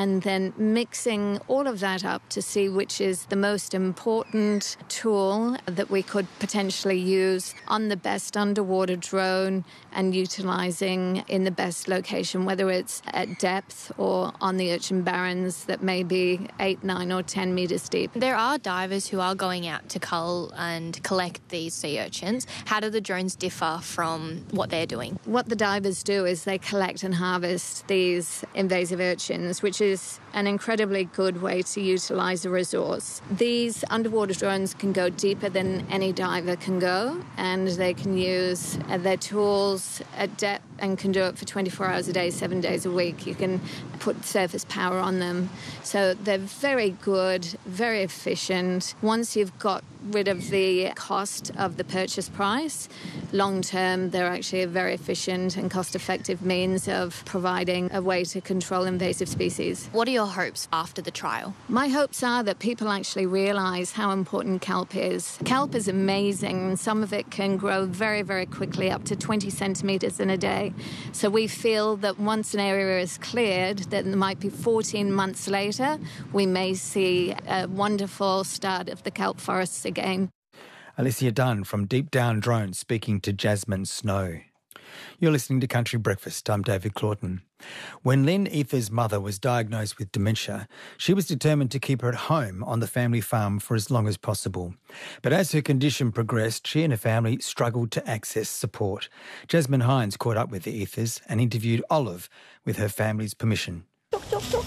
and then mixing all of that up to see which is the most important tool that we could potentially use on the best underwater drone and utilising in the best location, whether it's at depth or on the Urchin Barrens that may be 8, 9 or 10 metres deep. There are divers who are going out to cull and collect these sea urchins. How do the drones differ from what they're doing? What the divers do is they collect and harvest these invasive urchins, which is an incredibly good way to utilise a resource. These underwater drones can go deeper than any diver can go, and they can use their tools at depth and can do it for 24 hours a day, 7 days a week. You can put surface power on them. So they're very good, very efficient. Once you've got rid of the cost of the purchase price, long term they're actually a very efficient and cost-effective means of providing a way to control invasive species. What are your hopes after the trial? My hopes are that people actually realise how important kelp is. Kelp is amazing, and some of it can grow very, very quickly, up to 20 centimetres in a day. So we feel that once an area is cleared, that it might be 14 months later, we may see a wonderful start of the kelp forests again. Alicia Dunn from Deep Down Drones speaking to Jasmine Snow. You're listening to Country Breakfast. I'm David Claughton. When Lynn Ether's mother was diagnosed with dementia, she was determined to keep her at home on the family farm for as long as possible. But as her condition progressed, she and her family struggled to access support. Jasmine Hines caught up with the Ethers and interviewed Olive with her family's permission. Tuk, tuk, tuk.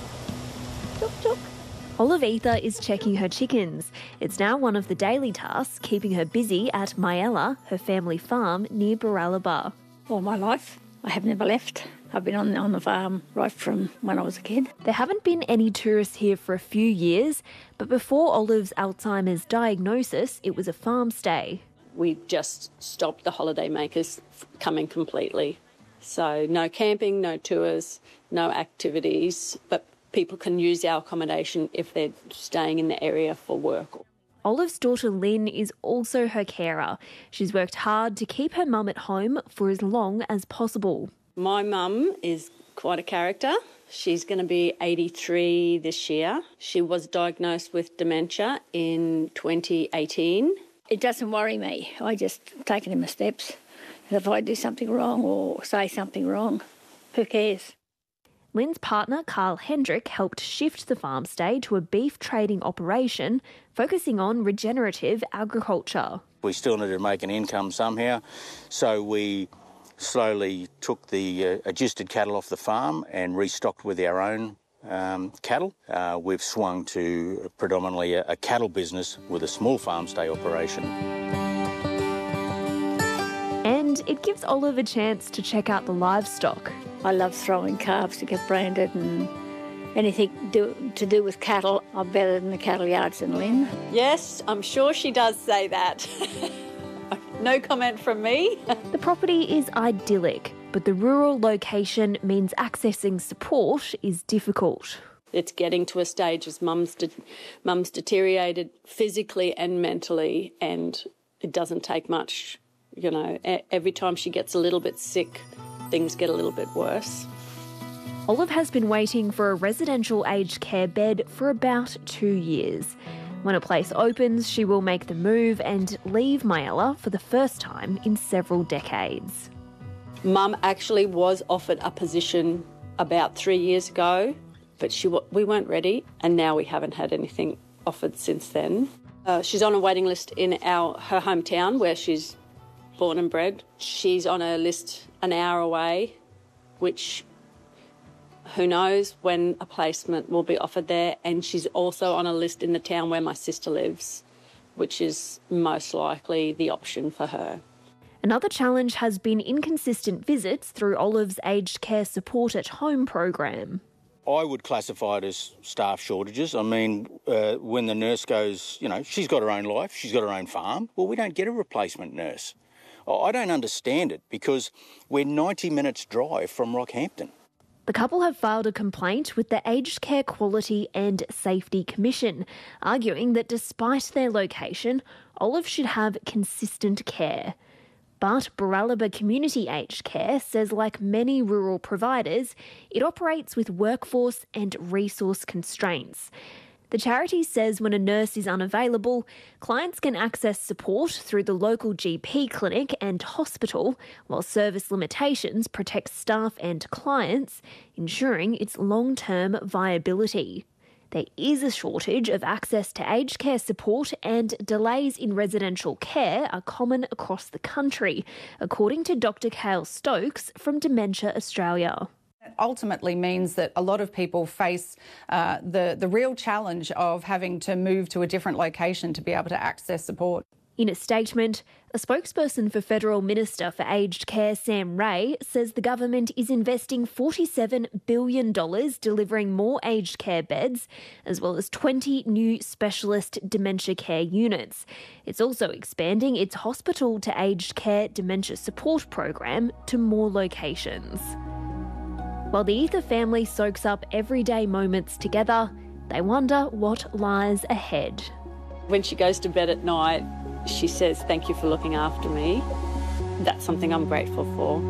Tuk, tuk. Olive Ether is checking her chickens. It's now one of the daily tasks keeping her busy at Myella, her family farm near Baralaba. All my life, I have never left. I've been on the farm right from when I was a kid. There haven't been any tourists here for a few years, but before Olive's Alzheimer's diagnosis, it was a farm stay. We just stopped the holiday makers coming completely. So no camping, no tours, no activities, but people can use our accommodation if they're staying in the area for work. Olive's daughter Lynn is also her carer. She's worked hard to keep her mum at home for as long as possible. My mum is quite a character. She's going to be 83 this year. She was diagnosed with dementia in 2018. It doesn't worry me. I just take it in my steps. And if I do something wrong or say something wrong, who cares? Lynn's partner, Carl Hendrick, helped shift the farm stay to a beef trading operation, focusing on regenerative agriculture. We still needed to make an income somehow, so we slowly took the adjusted cattle off the farm and restocked with our own cattle. We've swung to predominantly a cattle business with a small farm stay operation. And it gives Olive a chance to check out the livestock. I love throwing calves to get branded, and anything to do with cattle, I'm better than the cattle yards in Lynn. Yes, I'm sure she does say that. No comment from me. The property is idyllic, but the rural location means accessing support is difficult. It's getting to a stage as mum's deteriorated physically and mentally, and it doesn't take much. You know, every time she gets a little bit sick, things get a little bit worse. Olive has been waiting for a residential aged care bed for about 2 years. When a place opens, she will make the move and leave Myella for the first time in several decades. Mum actually was offered a position about 3 years ago, but we weren't ready, and now we haven't had anything offered since then. She's on a waiting list in her hometown where she's born and bred. She's on a list an hour away, which who knows when a placement will be offered there. And she's also on a list in the town where my sister lives, which is most likely the option for her. Another challenge has been inconsistent visits through Olive's aged care support at home program. I would classify it as staff shortages. I mean, when the nurse goes, you know, she's got her own life, she's got her own farm. Well, we don't get a replacement nurse. I don't understand it because we're 90 minutes drive from Rockhampton. The couple have filed a complaint with the Aged Care Quality and Safety Commission, arguing that despite their location, Olive should have consistent care. But Baralaba Community Aged Care says, like many rural providers, it operates with workforce and resource constraints. The charity says when a nurse is unavailable, clients can access support through the local GP clinic and hospital, while service limitations protect staff and clients, ensuring its long-term viability. There is a shortage of access to aged care support, and delays in residential care are common across the country, according to Dr. Cale Stokes from Dementia Australia. It ultimately means that a lot of people face the real challenge of having to move to a different location to be able to access support. In a statement, a spokesperson for Federal Minister for Aged Care, Sam Ray, says the government is investing $47 billion delivering more aged care beds, as well as 20 new specialist dementia care units. It's also expanding its hospital to aged care dementia support program to more locations. While the Ether family soaks up everyday moments together, they wonder what lies ahead. When she goes to bed at night, she says, "Thank you for looking after me." That's something I'm grateful for.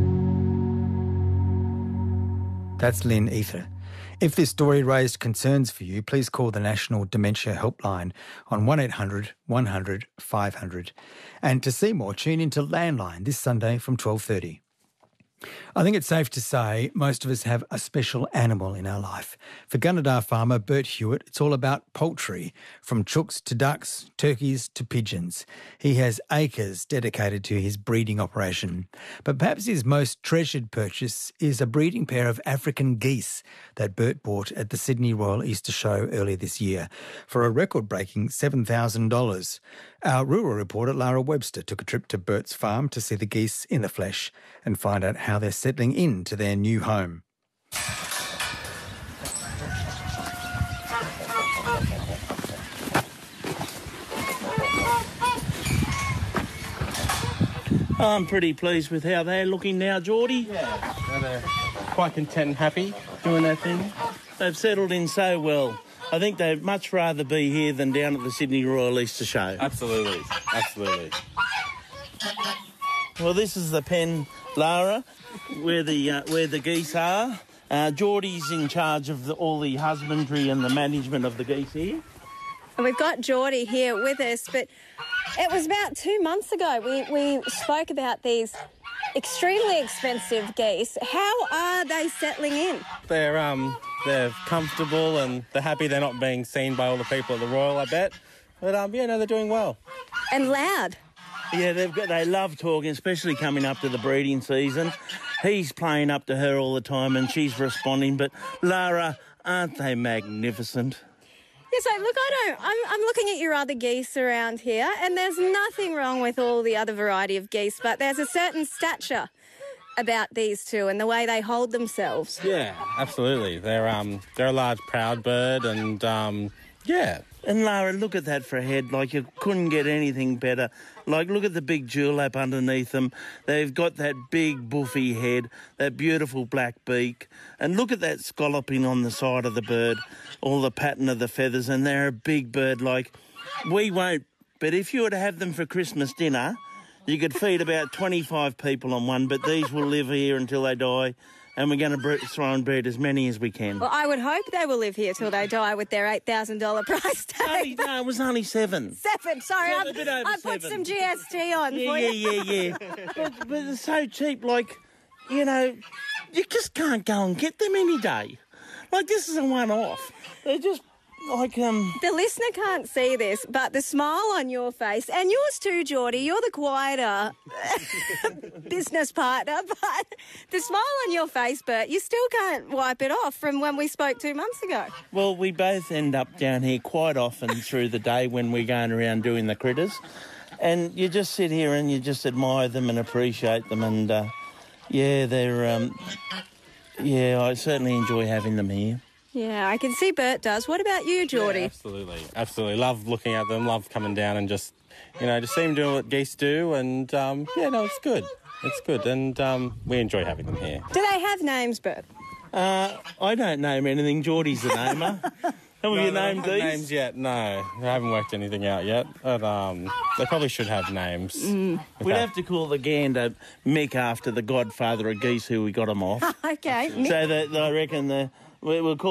That's Lynn Ether. If this story raised concerns for you, please call the National Dementia Helpline on 1800 100 500. And to see more, tune into Landline this Sunday from 12:30. I think it's safe to say most of us have a special animal in our life. For Gunnedah farmer Bert Hewitt, it's all about poultry, from chooks to ducks, turkeys to pigeons. He has acres dedicated to his breeding operation. But perhaps his most treasured purchase is a breeding pair of African geese that Bert bought at the Sydney Royal Easter Show earlier this year for a record-breaking $7,000. Our rural reporter Lara Webster took a trip to Bert's farm to see the geese in the flesh and find out how they're settling into their new home. I'm pretty pleased with how they're looking now, Geordie. Yeah, they're quite content and happy doing their thing. They've settled in so well. I think they'd much rather be here than down at the Sydney Royal Easter Show. Absolutely, absolutely. Well, this is the pen, Lara, where the geese are. Geordie's in charge of all the husbandry and the management of the geese here. And we've got Geordie here with us, but it was about 2 months ago we spoke about these extremely expensive geese. How are they settling in? They're comfortable and they're happy they're not being seen by all the people at the Royal, I bet. But they're doing well. And loud. Yeah, they love talking, especially coming up to the breeding season. He's playing up to her all the time and she's responding. But Lara, aren't they magnificent? Yeah, so look, I'm looking at your other geese around here, and there's nothing wrong with all the other variety of geese, but there's a certain stature about these two and the way they hold themselves. Yeah, absolutely. They're a large, proud bird, and yeah. And Lara, look at that for a head. Like, you couldn't get anything better. Like, look at the big dewlap underneath them. They've got that big buffy head, that beautiful black beak. And look at that scalloping on the side of the bird, all the pattern of the feathers. And they're a big bird. Like, we won't. But if you were to have them for Christmas dinner, you could feed about 25 people on one. But these will live here until they die. And we're going to try and breed as many as we can. Well, I would hope they will live here till they die with their $8,000 price tag. No, it was only $7,000. $7,000, sorry. I put some GST on for you. Yeah. but they're so cheap, like, you just can't go and get them any day. Like, this is a one-off. They're just... The listener can't see this, but the smile on your face, and yours too, Geordie, you're the quieter business partner, but the smile on your face, Bert, you still can't wipe it off from when we spoke 2 months ago. Well, we both end up down here quite often through the day when we're going around doing the critters, and you just sit here and you just admire them and appreciate them, and I certainly enjoy having them here. Yeah, I can see Bert does. What about you, Geordie? Yeah, absolutely. Love looking at them, love coming down and just see them doing what geese do. And, it's good. It's good. And we enjoy having them here. Do they have names, Bert? I don't name anything. Geordie's the namer. Have you they named don't have these? names yet? No, I haven't worked anything out yet. But they probably should have names. We'd have to call the gander Mick after the godfather of geese who we got him off. Okay. Mick. So that I reckon we'll call